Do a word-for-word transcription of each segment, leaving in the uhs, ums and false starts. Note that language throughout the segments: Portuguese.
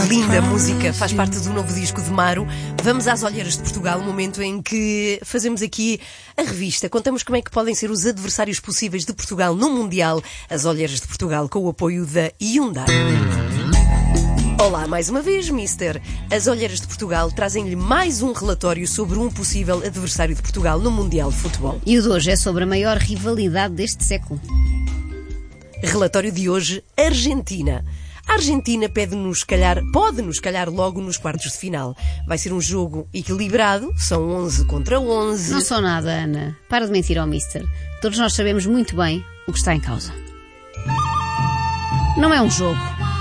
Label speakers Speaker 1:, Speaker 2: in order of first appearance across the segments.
Speaker 1: linda música, faz parte do novo disco de Maro. Vamos às Olheiras de Portugal, o momento em que fazemos aqui a revista. Contamos como é que podem ser os adversários possíveis de Portugal no Mundial. As Olheiras de Portugal, com o apoio da Hyundai. Olá, mais uma vez, mister. As Olheiras de Portugal trazem-lhe mais um relatório sobre um possível adversário de Portugal no Mundial de Futebol.
Speaker 2: E o de hoje é sobre a maior rivalidade deste século.
Speaker 1: Relatório de hoje, Argentina. A Argentina pede-nos calhar, pode-nos calhar logo nos quartos de final. Vai ser um jogo equilibrado, são onze contra onze.
Speaker 2: Não sou nada, Ana. Para de mentir ao mister. Todos nós sabemos muito bem o que está em causa. Não é um jogo.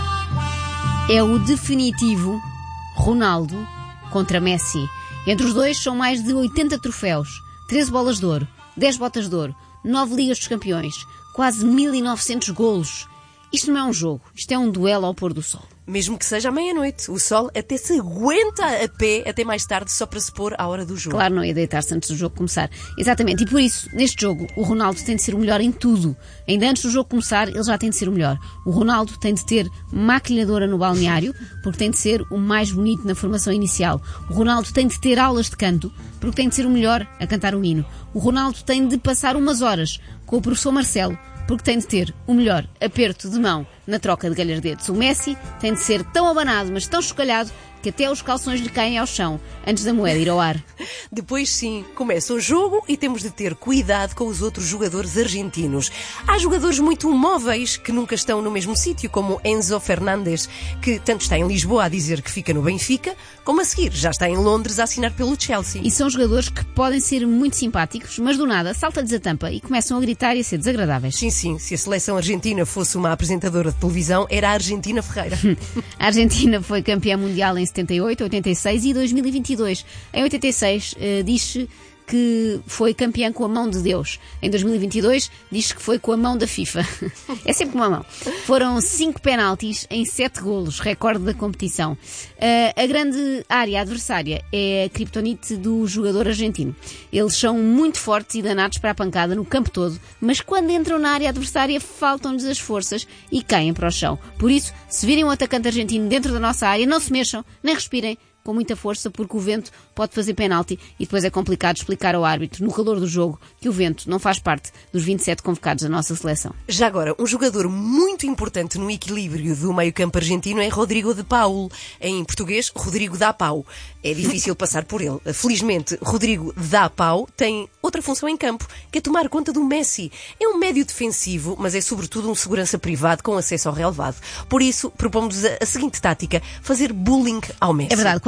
Speaker 2: É o definitivo Ronaldo contra Messi. Entre os dois são mais de oitenta troféus, treze bolas de ouro, dez botas de ouro, nove Ligas dos Campeões, quase mil e novecentos golos. Isto não é um jogo, isto é um duelo ao pôr do sol.
Speaker 1: Mesmo que seja à meia-noite, o sol até se aguenta a pé até mais tarde só para se pôr à hora do jogo.
Speaker 2: Claro, não ia deitar-se antes do jogo começar. Exatamente, e por isso, neste jogo, o Ronaldo tem de ser o melhor em tudo. Ainda antes do jogo começar, ele já tem de ser o melhor. O Ronaldo tem de ter maquilhadora no balneário, porque tem de ser o mais bonito na formação inicial. O Ronaldo tem de ter aulas de canto, porque tem de ser o melhor a cantar o hino. O Ronaldo tem de passar umas horas com o professor Marcelo, porque tem de ter o melhor aperto de mão na troca de galhardetes. O Messi tem de ser tão abanado, mas tão chocalhado, que até os calções lhe caem ao chão antes da moeda ir ao ar.
Speaker 1: Depois sim, começa o jogo e temos de ter cuidado com os outros jogadores argentinos. Há jogadores muito móveis que nunca estão no mesmo sítio, como Enzo Fernandes, que tanto está em Lisboa a dizer que fica no Benfica, como a seguir já está em Londres a assinar pelo Chelsea.
Speaker 2: E são jogadores que podem ser muito simpáticos, mas do nada salta-lhes a tampa e começam a gritar e a ser desagradáveis.
Speaker 1: Sim, sim, se a seleção argentina fosse uma apresentadora de televisão, era a Argentina Ferreira.
Speaker 2: A Argentina foi campeã mundial em setenta e oito, oitenta e seis e dois mil e vinte e dois. Em oitenta e seis uh, diz-se que foi campeã com a mão de Deus. Em dois mil e vinte e dois diz-se que foi com a mão da FIFA. É sempre com uma mão. Foram cinco penaltis em sete golos, recorde da competição. Uh, a grande área adversária é a criptonite do jogador argentino. Eles são muito fortes e danados para a pancada no campo todo, mas quando entram na área adversária faltam-lhes as forças e caem para o chão. Por isso, se virem um atacante argentino dentro da nossa área, não se mexam, nem respirem com muita força, porque o vento pode fazer penalti e depois é complicado explicar ao árbitro, no calor do jogo, que o vento não faz parte dos vinte e sete convocados da nossa seleção.
Speaker 1: Já agora, um jogador muito importante no equilíbrio do meio-campo argentino é Rodrigo de Paul. Em português, Rodrigo da Pau. É difícil passar por ele. Felizmente, Rodrigo da Pau tem outra função em campo, que é tomar conta do Messi. É um médio defensivo, mas é sobretudo um segurança privado com acesso ao relevado. Por isso, propomos a, a seguinte tática: fazer bullying ao Messi.
Speaker 2: É verdade.